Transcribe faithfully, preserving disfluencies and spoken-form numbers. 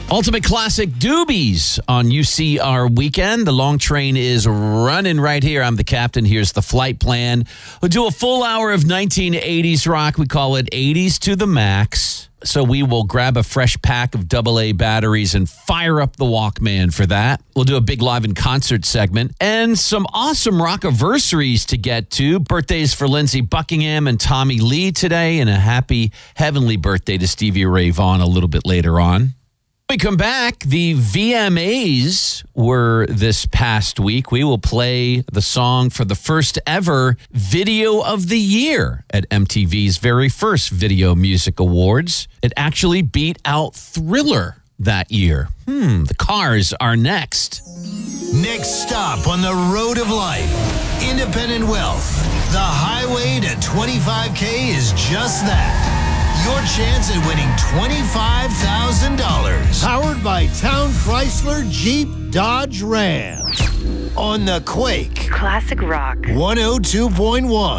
Ultimate Classic Doobies on U C R Weekend. The long train is running right here. I'm the captain. Here's the flight plan. We'll do a full hour of nineteen eighties rock. We call it eighties to the max. So we will grab a fresh pack of double A batteries and fire up the Walkman for that. We'll do a big live in concert segment and some awesome rockiversaries to get to. Birthdays for Lindsey Buckingham and Tommy Lee today, and a happy heavenly birthday to Stevie Ray Vaughan a little bit later on. When we come back, the V M As were this past week. We will play the song for the first ever Video of the Year at M T V's very first Video Music Awards. It actually beat out Thriller that year. Hmm, the Cars are next. Next stop on the road of life, independent wealth. The highway to twenty-five K is just that. Your chance at winning twenty-five thousand dollars. Powered by Town Chrysler Jeep Dodge Ram. On the Quake. Classic Rock. one oh two point one.